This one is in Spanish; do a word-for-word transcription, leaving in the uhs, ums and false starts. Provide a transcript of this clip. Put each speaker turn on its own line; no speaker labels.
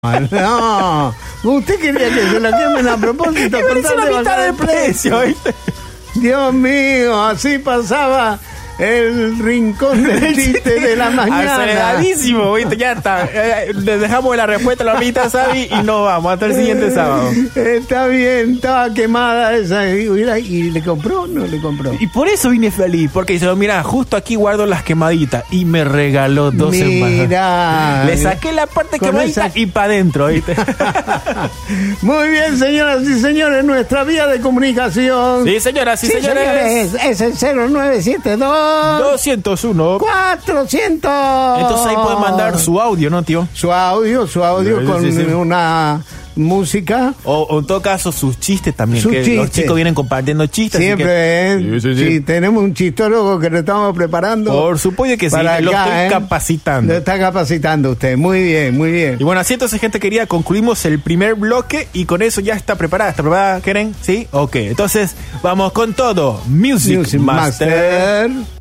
No, usted quería que se lo quemen a propósito con
Es la mitad del precio, ¿viste?
Dios mío, así pasaba el rincón del chiste de la mañana.
Aceleradísimo, ¿viste? Ya está. Eh, Le dejamos la respuesta a la mitad, Sabi, y nos vamos hasta el siguiente sábado.
Está bien, estaba quemada esa. Y, y le compró, no le compró.
Y por eso vine feliz, porque dice, mira, justo aquí guardo las quemaditas. Y me regaló dos
Mira,
Le saqué la parte
con
quemadita
esa...
y para adentro, ¿viste?
Muy bien, señoras y señores, nuestra vía de comunicación.
Sí, señoras sí,
sí,
señores.
señores. Es el cero nueve siete dos
doscientos uno
cuatrocientos.
Entonces ahí pueden mandar su audio, ¿no, tío?
Su audio, su audio
Sí,
con
sí, sí.
una música.
O, o en todo caso, sus chistes también.
Sus
que
chistes.
Los chicos vienen compartiendo chistes. así
Siempre,
que-
¿eh?
Sí, sí, sí.
Sí, tenemos un chistólogo que lo estamos preparando.
Por supuesto que sí,
para
lo
acá,
estoy
¿eh?
capacitando.
Lo está capacitando usted. Muy bien, muy bien.
Y bueno, así entonces, gente querida, concluimos el primer bloque y con eso ya está preparada. ¿Está preparada, Keren? ¿Sí? Ok, entonces vamos con todo. Music,
Music
Master.
Master.